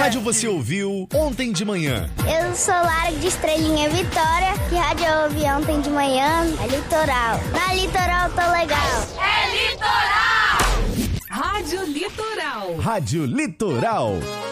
rádio você ouviu ontem de manhã? Eu sou Lara de Estrelinha Vitória. Que rádio eu ouvi ontem de manhã? É Litoral. Na Litoral tô legal. É Litoral! Rádio Litoral. Rádio Litoral.